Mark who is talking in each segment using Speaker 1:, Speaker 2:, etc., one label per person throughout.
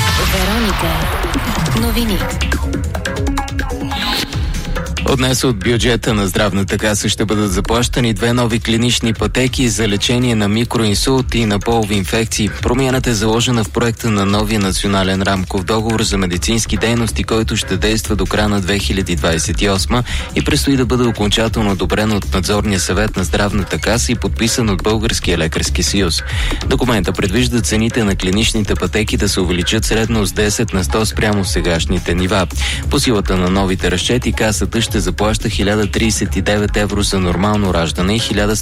Speaker 1: Вероника. Новини.
Speaker 2: От днес от бюджета на здравната каса ще бъдат заплащани 2 нови клинични пътеки за лечение на микроинсулт и на полови инфекции. Промяната е заложена в проекта на новия национален рамков договор за медицински дейности, който ще действа до края на 2028 и предстои да бъде окончателно одобрен от надзорния съвет на здравната каса и подписан от Българския лекарски съюз. Документа предвижда цените на клиничните пътеки да се увеличат средно с 10 на 100 спрямо сегашните нива. По силата на новите разчети касата ще заплаща 1039 евро за нормално раждане и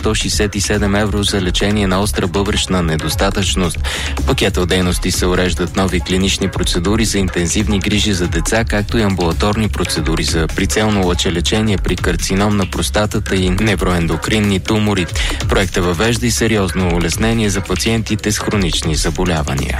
Speaker 2: 1167 евро за лечение на остра бъбречна недостатъчност. В пакета от дейности се уреждат нови клинични процедури за интензивни грижи за деца, както и амбулаторни процедури за прицелно лъчелечение при карцином на простатата и невроендокринни тумори. Проектът въвежда и сериозно улеснение за пациентите с хронични заболявания.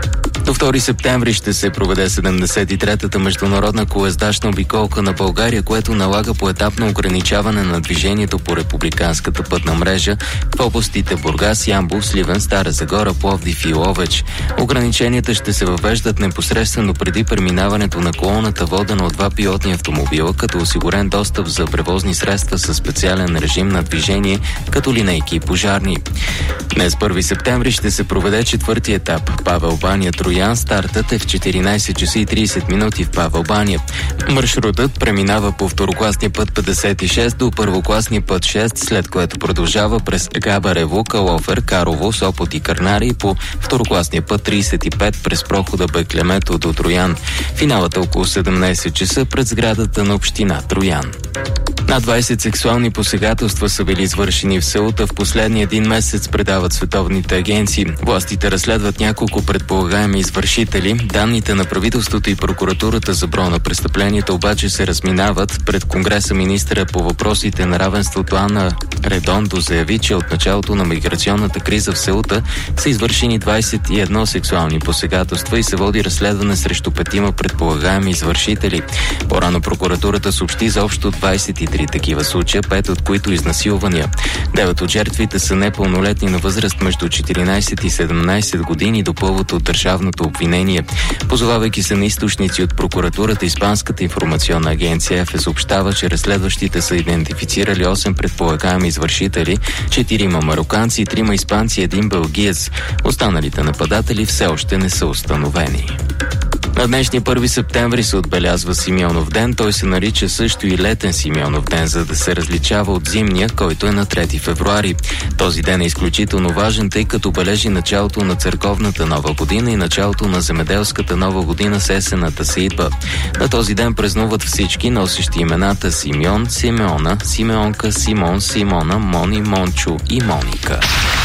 Speaker 2: До 2 септември ще се проведе 73-та международна колездачна обиколка на България, което налага поетапно ограничаване на движението по републиканската пътна мрежа в областите Бургас, Ямбол, Сливен, Стара Загора, Пловдив и Ловеч. Ограниченията ще се въвеждат непосредствено преди преминаването на колоната, водена от 2 пилотни автомобила, като осигурен достъп за превозни средства със специален режим на движение, като линейки и пожарни. Днес 1 септември ще се проведе 4-ти етап Павел Баня Троян. Стартът е в 14 часа и 30 минути в Павел Баня. Маршрутът преминава по второкласния път 56 до първокласния път 6, след което продължава през Габарево, Калофер, Карово, Сопот и Кърнаре и по второкласния път 35 през прохода Беклемето до Троян. Финалът е около 17 часа пред сградата на община Троян. Над 20 сексуални посегателства са били извършени в селото в последния един месец, предават световните агенции. Властите разследват няколко предполагаеми извършители. Данните на правителството и прокуратурата за броя на престъпленията обаче се разминават. Пред Конгреса министъра по въпросите на равенството Ана Редондо заяви, че от началото на миграционната криза в селото са извършени 21 сексуални посегателства и се води разследване срещу 5 предполагаеми извършители. По-рано прокуратурата съобщи за общо 23 такива случая, 5 от които изнасилвания. 9 от жертвите са непълнолетни на възраст между 14 и 17 години, допълват от държавното обвинение. Позовавайки се на източници от прокуратурата, Испанската информационна агенция ЕФЕ съобщава, че разследващите са идентифицирали 8 предполагаеми извършители, 4 мароканци, 3 испанци и 1 белгиец. Останалите нападатели все още не са установени. На днешния 1 септември се отбелязва Симеонов ден. Той се нарича също и летен Симеонов ден, за да се различава от зимния, който е на 3 февруари. Този ден е изключително важен, тъй като бележи началото на църковната нова година и началото на земеделската нова година с есенната сеитба. На този ден празнуват всички, носещи имената Симеон, Симеона, Симеонка, Симон, Симона, Мони, Мончо и Моника.